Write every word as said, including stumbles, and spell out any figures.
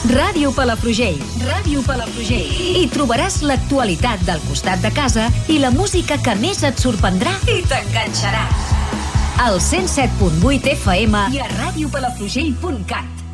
Ràdio Palafrugell. Ràdio Palafrugell. Hi trobaràs l'actualitat del costat de casa i la música que més et sorprendrà i t'enganxarà. Al cent set punt vuit F M i a ràdio palafrugell punt cat.